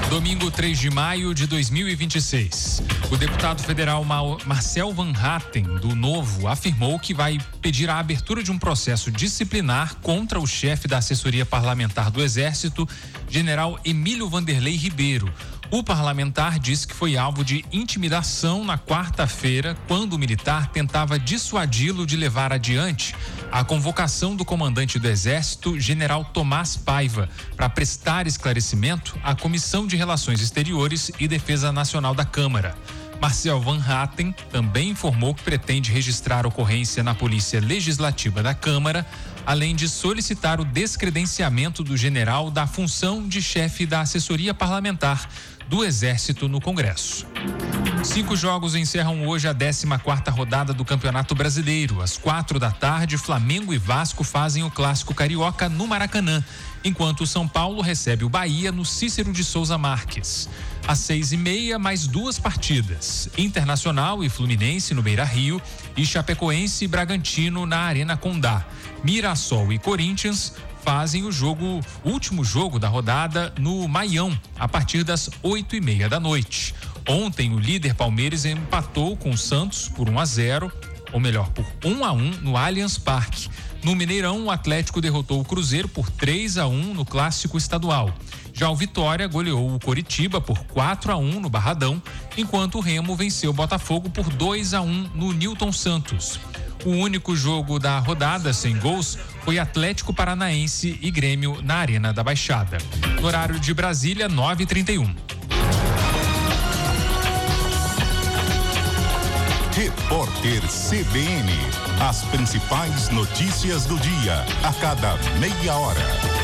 Domingo 3 de maio de 2026. O deputado federal Marcel Van Hatten, do Novo, afirmou que vai pedir a abertura de um processo disciplinar contra o chefe da assessoria parlamentar do Exército, general Emílio Vanderlei Ribeiro. O parlamentar disse que foi alvo de intimidação na quarta-feira, quando o militar tentava dissuadi-lo de levar adiante a convocação do comandante do Exército, general Tomás Paiva, para prestar esclarecimento à Comissão de Relações Exteriores e Defesa Nacional da Câmara. Marcel Van Hatten também informou que pretende registrar ocorrência na Polícia Legislativa da Câmara, além de solicitar o descredenciamento do general da função de chefe da assessoria parlamentar do Exército no Congresso. 5 jogos encerram hoje a 14ª rodada do Campeonato Brasileiro. Às 16h, Flamengo e Vasco fazem o Clássico Carioca no Maracanã, enquanto o São Paulo recebe o Bahia no Cícero de Souza Marques. Às 6h30, mais 2 partidas: Internacional e Fluminense no Beira-Rio e Chapecoense e Bragantino na Arena Condá. Mirassol e Corinthians fazem o último jogo da rodada no Maião, a partir das 8h30 da noite. Ontem, o líder Palmeiras empatou com o Santos por 1-0, ou melhor, por 1-1 no Allianz Parque. No Mineirão, o Atlético derrotou o Cruzeiro por 3-1 no Clássico Estadual. Já o Vitória goleou o Coritiba por 4-1 no Barradão, enquanto o Remo venceu o Botafogo por 2-1 no Newton Santos. O único jogo da rodada sem gols foi Atlético Paranaense e Grêmio na Arena da Baixada. No horário de Brasília, 9h31. Repórter CBN. As principais notícias do dia, a cada meia hora.